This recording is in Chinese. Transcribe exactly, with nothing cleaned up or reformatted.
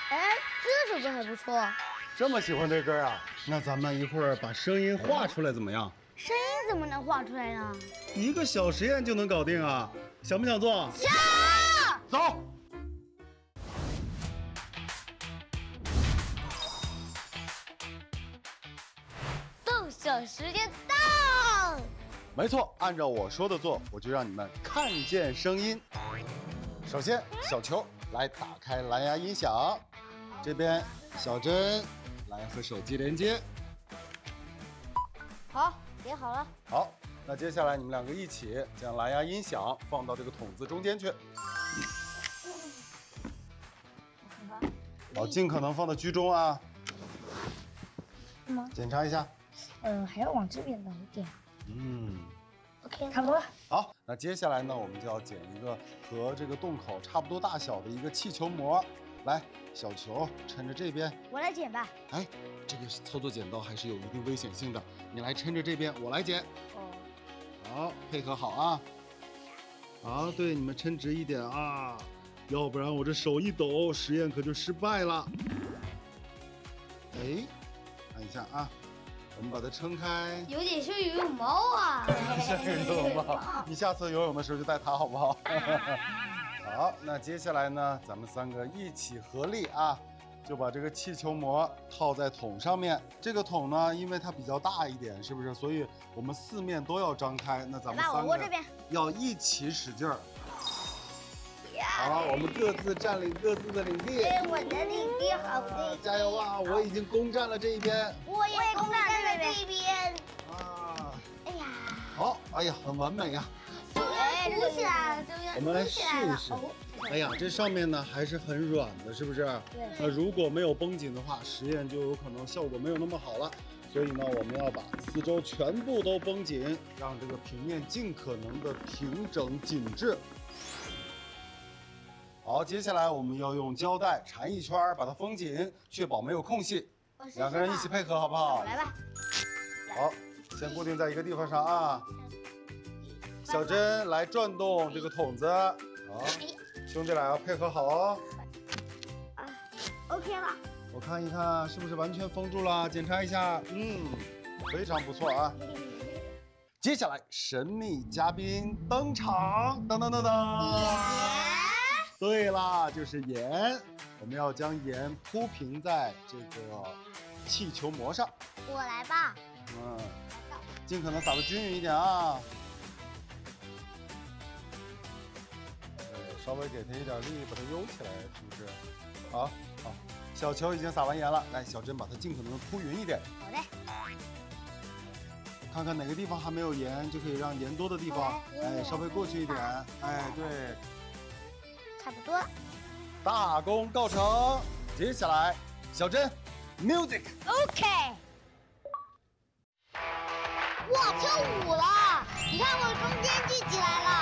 哎，这首歌还不错。 这么喜欢这歌啊？那咱们一会儿把声音画出来怎么样？ 声音怎么能画出来呢？ 一个小实验就能搞定啊！想不想做？ 想。 走。 动手时间到。 没错，按照我说的做，我就让你们看见声音。首先，小球来打开蓝牙音响，这边小珍来和手机连接。 好，连好了。 好，那接下来你们两个一起将蓝牙音响放到这个筒子中间去。好，尽可能放到居中啊。 是吗？ 检查一下。 嗯，还要往这边弄一点。 嗯 ，OK， 差不多了。 好，那接下来呢，我们就要剪一个和这个洞口差不多大小的一个气球膜。来，小球抻着这边， 我来剪吧。 哎，这个操作剪刀还是有一定危险性的，你来抻着这边，我来剪。 哦。 好，配合好啊。好，对，你们抻直一点啊，要不然我这手一抖，实验可就失败了。哎，看一下啊。我们把它撑开， 有点像游泳帽啊！ 像游泳帽，你下次游泳的时候就带它好不好？好，那接下来呢，咱们三个一起合力啊，就把这个气球膜套在桶上面。这个桶呢，因为它比较大一点，是不是？所以我们四面都要张开。那咱们三个要一起使劲儿。好，我们各自占领各自的领地。 哎，我的领地好地， 加油啊！我已经攻占了这一边。 我也攻占了这一边。 啊！ 哎呀， 好，哎呀，很完美呀。 哎，鼓起来了， 我们来试一试。哎呀，这上面呢还是很软的，是不是？ 对。 那如果没有绷紧的话，实验就有可能效果没有那么好了。所以呢，我们要把四周全部都绷紧，让这个平面尽可能的平整紧致。好，接下来我们要用胶带缠一圈，把它封紧，确保没有空隙。两个人一起配合，好不好？ 来吧。 好，先固定在一个地方上啊。小珍来转动这个筒子。好，兄弟俩要配合好哦。 啊 ，OK 了。 我看一看是不是完全封住了，检查一下。嗯，非常不错啊。接下来神秘嘉宾登场，噔噔噔噔。对啦，就是盐，我们要将盐铺平在这个气球膜上。 我来吧。 嗯，尽可能撒得均匀一点啊。对，稍微给它一点力，把它悠起来，是不是？好，好，小球已经撒完盐了，来，小珍把它尽可能铺匀一点。 好的。 看看哪个地方还没有盐，就可以让盐多的地方，哎，稍微过去一点。哎，对。 差不多， 大功告成。接下来，小珍 ，music，OK。 哇，跳舞了！你看我中间聚起来了。